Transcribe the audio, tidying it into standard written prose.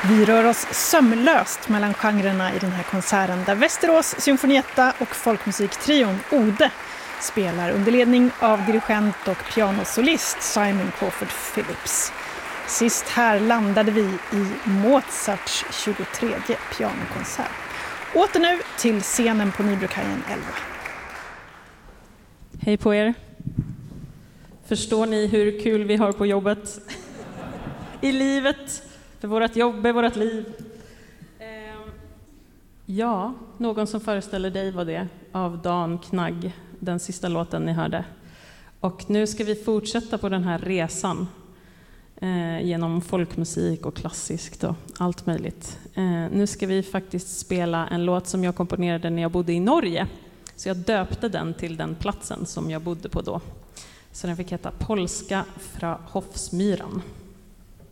Vi rör oss sömlöst mellan genrerna i den här konserten där Västerås Symfonietta och folkmusiktrion Ode spelar under ledning av dirigent och pianosolist Simon Crawford Phillips. Sist här landade vi i Mozarts 23:e pianokonsert. Åter nu till scenen på Nybrokajen 11. Hej på er. Förstår ni hur kul vi har på jobbet? I livet, för vårt jobb är vårt liv. Ja, någon som föreställer dig var det, av Dan Knagg, den sista låten ni hörde. Och nu ska vi fortsätta på den här resan genom folkmusik och klassiskt och allt möjligt. Nu ska vi faktiskt spela en låt som jag komponerade när jag bodde i Norge. Så jag döpte den till den platsen som jag bodde på då. Så den fick heta Polska fra Hofsmyran.